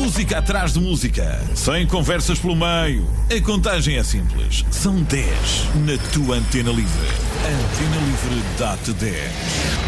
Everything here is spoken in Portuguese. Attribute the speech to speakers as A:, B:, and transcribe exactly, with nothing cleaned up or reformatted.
A: Música atrás de música, sem conversas pelo meio. A contagem é simples. São dez na tua Antena Livre. Antena Livre dá-te dez.